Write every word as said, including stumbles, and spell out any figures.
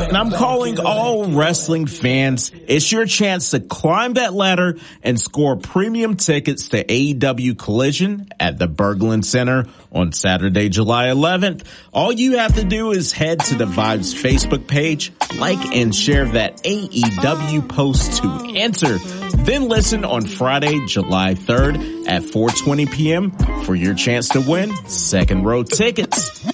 And I'm calling all wrestling fans. It's your chance to climb that ladder and score premium tickets to A E W Collision at the Berglund Center on Saturday, July eleventh. All you have to do is head to the Vibes Facebook page, like and share that A E W post to enter. Then listen on Friday, July third at four twenty p.m. for your chance to win second row tickets.